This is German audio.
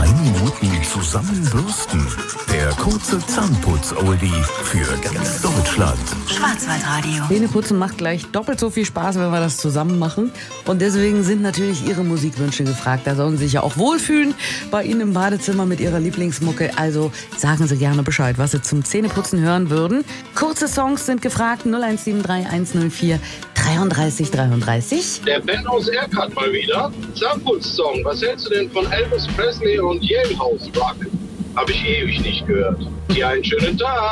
Minuten zusammenbürsten. Der kurze Zahnputz-Oldie für ganz Deutschland. Schwarzwaldradio. Zähneputzen macht gleich doppelt so viel Spaß, wenn wir das zusammen machen. Und deswegen sind natürlich Ihre Musikwünsche gefragt. Da sollen Sie sich ja auch wohlfühlen bei Ihnen im Badezimmer mit Ihrer Lieblingsmucke. Also sagen Sie gerne Bescheid, was Sie zum Zähneputzen hören würden. Kurze Songs sind gefragt. 0173 104 33 33. Der Ben aus Erkat mal wieder. Zahnputz-Song. Was hältst du denn von Elvis Presley und Jailhouse Rock? Habe ich ewig nicht gehört. Dir einen schönen Tag.